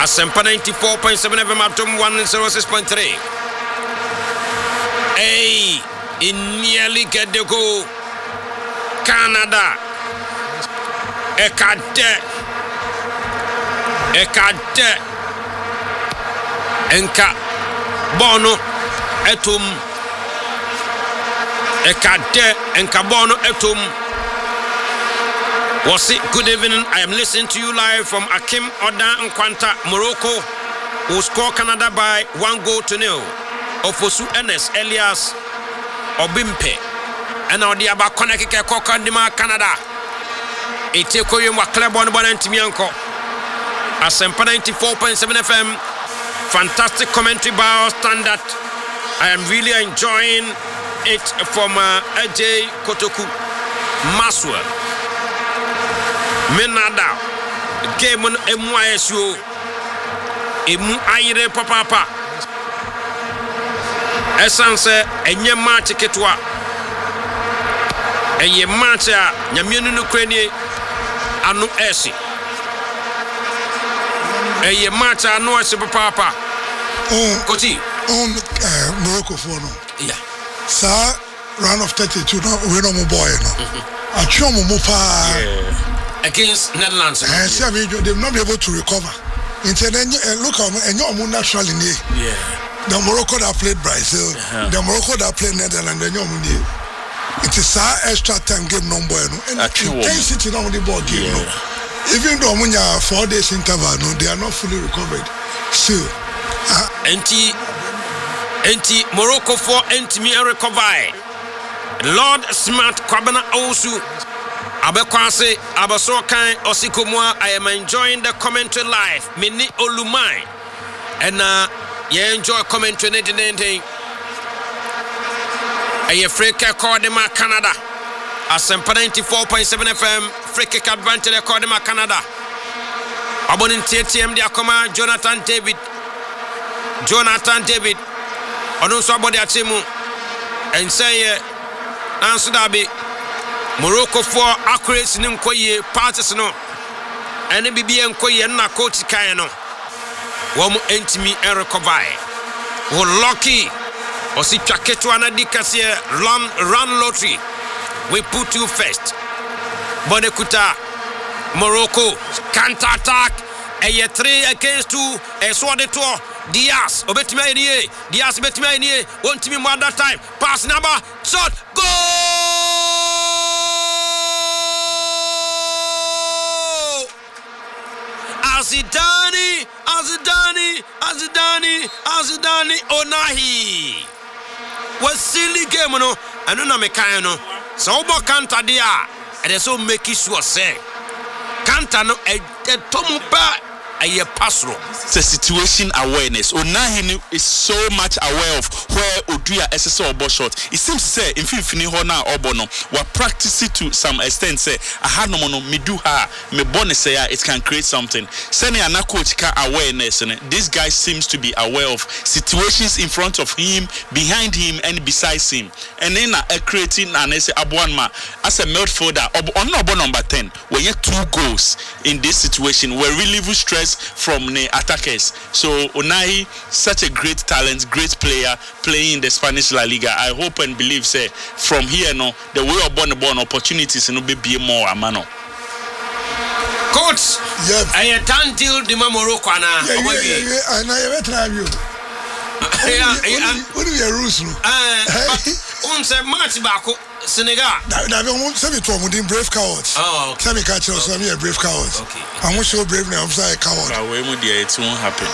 Asempa 94.7 FM Atom 106.3. Hey, in nearly get the goal. Canada. Ekade. Enka. Bono. Etum. Ekade. Enka Bono. Etum. Was it good evening? I am listening to you live from Akim Oda Nkwanta, Morocco, who scored Canada by 1-0. Ofosu Enes Elias Obimpe and Odiaba Koneke Kokandima Canada. Eteko Yuma Clebon Bonantimianko. Asempa 94.7 FM. Fantastic commentary by our standard. I am really enjoying it from AJ Kotoku Maswell. Menada game on MYSU Emu Aire Papa Essence enye match ketwa enye match a nyamienu no kranie anu esi enye match anu esi papa Koti Morocco for no yeah sa round of 32 no we no mo boy no atwa mo pa against Netherlands. I mean, they've not been able to recover. Look, and you're naturally near. Yeah. The Morocco that played Brazil, the Morocco that played Netherlands, and you're near. It is our extra time game number. And intensity on the ball game. Yeah. Even though when you have 4 days interval, no, they are not fully recovered. Still. Anti Morocco for anti me recover. Lord Smart Kwabena Osu. Abekwase Abasokan Osikomwa. I am enjoying the commentary live. Mini Olumai. And you enjoy commentary anything. A free kick Cordema Canada. Asempa 94.7 FM. Free kick advantage Cordema Canada. Abonin TTM dia koma Jonathan David. Onunso abodi atimu. And say Ansudabi. Morocco for accuracy in Koye passes no, and BB and Koye na coach Kayano. One entimi and recover. Oh, lucky. Or see Chaketuana Dicasia run lottery. We put you first. Bonekuta, Morocco, counter attack. A 3 against 2. A sword the tour. Diaz, Obetimania. Diaz Betimania. One team one that time. Pass number. Shot. Goal! Azidani Onahi. Was silly game no, and no mekano. So obo kanta dia, and so make sure say. Kanta no a tomupa a pasro. The situation awareness. Onahi is so much aware of where Odria SSO obo shot. It seems to say in Fini Hona Obono were practicing to some extent say I had no mono me do her me bonus say it can create something. Sending an coach awareness and this guy seems to be aware of situations in front of him, behind him and besides him. And then creating an Abuanma as a midfielder on number 10 when you 2 goals in this situation we're relieving stress from the attackers. So Onahi, such a great talent, great player playing in the Spanish La Liga. I hope and believe say from here no the way of born opportunities no be more amano. Coach, I can't deal the Morocco na. I never try you. What do you rules? Say match back Senegal. That we say we talk about brave cowards. Oh, okay. Say we catch us, we are brave cowards. Okay. I'm not so brave now. I'm sorry, coward. It won't happen.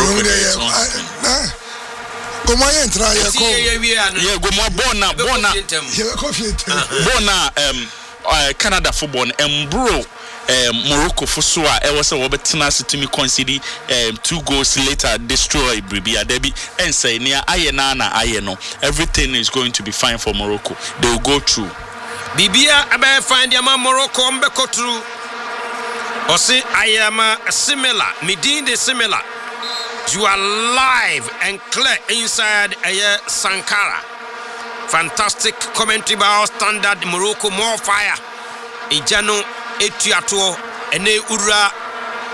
Go my entra ya ko. Yeah, go my bona Canada football embro Morocco for so I was a Robertina to me concede 2 goals later destroy Bribia Debbie and say near Ayenana Ayeno. Everything is going to be fine for Morocco. They will go through. Bibia abe find yama Morocco mbeko through. Or say I am similar. Midin de similar. You are live and clear inside Sankara. Fantastic commentary by our standard Morocco more fire. Ijano Etiato Ene Ura